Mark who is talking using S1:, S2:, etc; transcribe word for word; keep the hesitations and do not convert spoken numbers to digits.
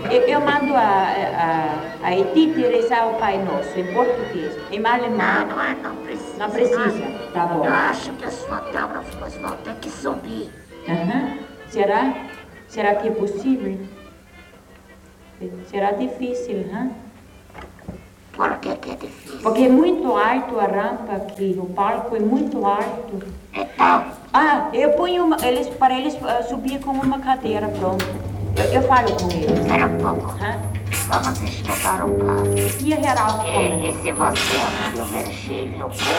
S1: Eu, eu mando a, a, a Edith rezar o Pai Nosso em português, em alemão.
S2: Não, não, é, não precisa.
S1: Não precisa? Tá bom.
S2: Eu acho que os fotógrafos vão ter que subir.
S1: Uhum. Será? Será que é possível? Será difícil, hein?
S2: Por que que é difícil?
S1: Porque é muito alto a rampa aqui, o palco é muito alto.
S2: Então,
S1: Ah, eu ponho uma, eles, para eles uh, subir com uma cadeira, pronto. Eu, eu falo com eles.
S2: espera um pouco.
S1: Hã?
S2: Vamos estudar o caso.
S1: E a Geraldo
S2: E,
S1: como?
S2: e se você abrir o Virgílio